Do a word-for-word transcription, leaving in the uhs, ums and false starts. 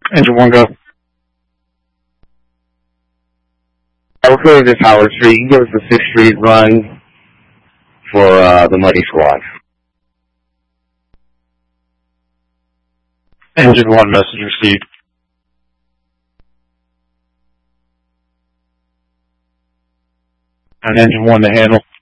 Engine one, go. We're clear this Howard Street. You can give us the sixth Street run for uh, the Muddy Squad. Engine one, message received. And engine one to handle.